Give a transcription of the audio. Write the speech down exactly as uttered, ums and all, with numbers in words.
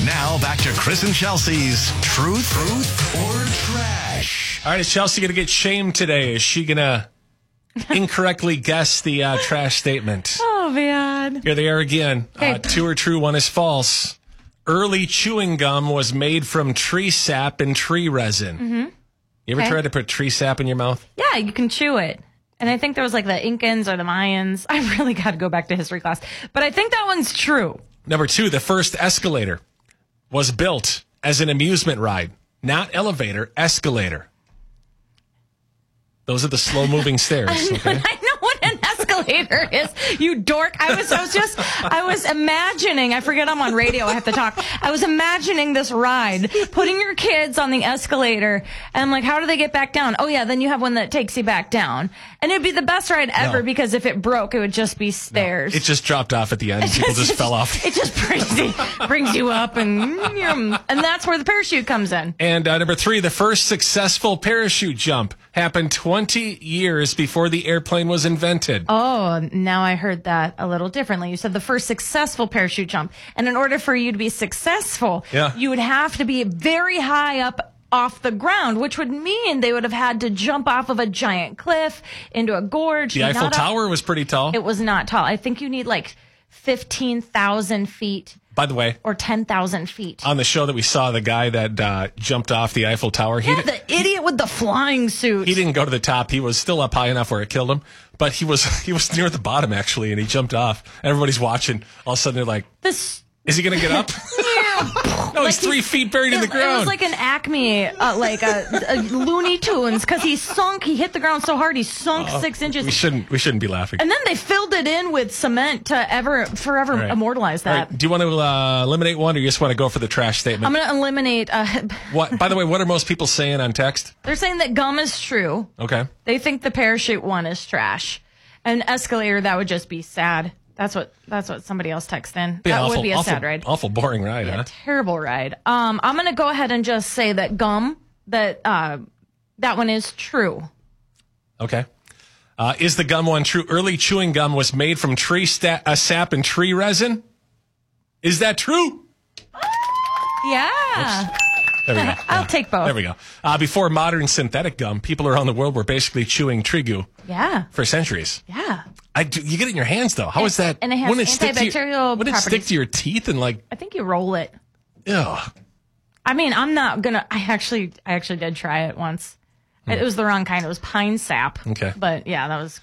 Now back to Chris and Chelsea's Truth, Truth or Trash. All right, is Chelsea going to get shamed today? Is she going to incorrectly guess the uh, trash statement? Oh, man. Here they are again. Okay. Uh, two are true, one is false. Early chewing gum was made from tree sap and tree resin. Mm-hmm. You ever Okay. tried to put tree sap in your mouth? Yeah, you can chew it. And I think there was like the Incans or the Mayans. I really got to go back to history class. But I think that one's true. Number two, the first escalator was built as an amusement ride, not elevator, escalator. Those are the slow-moving stairs. Okay? I know what an escalator is, you dork. I was, I was just, I was imagining, I forget I'm on radio, I have to talk. I was imagining this ride, putting your kids on the escalator, and I'm like, how do they get back down? Oh yeah, then you have one that takes you back down. And it'd be the best ride ever No. because if it broke, it would just be stairs. It just dropped off at the end. People just fell off. It just brings you, brings you up, and and that's where the parachute comes in. And uh, number three, the first successful parachute jump happened twenty years before the airplane was invented. Oh, now I heard that a little differently. You said the first successful parachute jump. And in order for you to be successful, Yeah. you would have to be very high up off the ground, which would mean they would have had to jump off of a giant cliff into a gorge. The Eiffel Not a- Tower was pretty tall. It was not tall. I think you need like fifteen thousand feet By the way, or ten thousand feet. on the show that we saw, the guy that uh, jumped off the Eiffel Tower, he, Yeah, di- the idiot with the flying suit. he didn't go to the top. He was still up high enough where it killed him. But he was he was near the bottom, actually, and he jumped off. Everybody's watching. All of a sudden, they're like, This. is he going to get up? No, he's Like he- three feet buried in the It, it ground. was like an Acme, uh, like a, a Looney Tunes, because he sunk. He hit the ground so hard he sunk six inches. we shouldn't we shouldn't be laughing. And then they filled it in with cement to ever forever All right. immortalize All that. right, do you want to uh, eliminate one, or you just want to go for the trash statement? I'm going to eliminate. Uh, What? By the way, what are most people saying on text? they're saying that gum is true. Okay. They think the parachute one is trash. An escalator, that would just be sad. That's what that's what somebody else texted in. Be that awful, would be a awful, sad ride. Awful boring ride, Yeah, huh? terrible ride. Um, I'm going to go ahead and just say that gum, that uh, that one is true. Okay. Uh, is the gum one true? Early chewing gum was made from tree sta- uh, sap and tree resin. Is that true? Yeah. There we go. I'll Yeah. take both. There we go. Uh, before modern synthetic gum, people around the world were basically chewing tree goo Yeah. for centuries. Yeah. I do, you get it in your hands though. How is that? And it has wouldn't stick to your, antibacterial wouldn't it stick properties. to your teeth and like, I think you roll it. ew. I mean, I'm not gonna. I actually, I actually did try it once. It was the wrong kind. It was pine sap. Okay. But yeah, that was